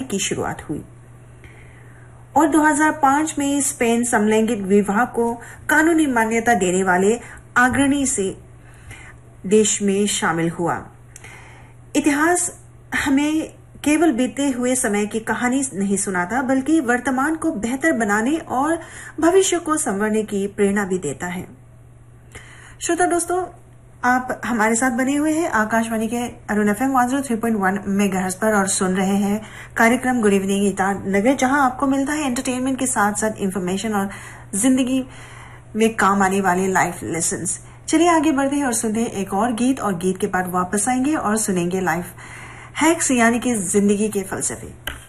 की शुरुआत हुई और 2005 में स्पेन समलैंगिक विवाह को कानूनी मान्यता देने वाले अग्रणी से देश में शामिल हुआ। इतिहास हमें केवल बीते हुए समय की कहानी नहीं सुनाता, बल्कि वर्तमान को बेहतर बनाने और भविष्य को संवारने की प्रेरणा भी देता है। श्रोता दोस्तों, आप हमारे साथ बने हुए हैं आकाशवाणी के अरुण FM 103.1 मेगाहर्ट्ज पर और सुन रहे हैं कार्यक्रम गुड इवनिंग ईटानगर, जहां आपको मिलता है एंटरटेनमेंट के साथ साथ इंफॉर्मेशन और जिंदगी में काम आने वाले लाइफ लेसन्स। चलिए आगे बढ़ते हैं और सुनते हैं एक और गीत, और गीत के बाद वापस आएंगे और सुनेंगे लाइफ हैक्स यानी कि जिंदगी के फलसफे।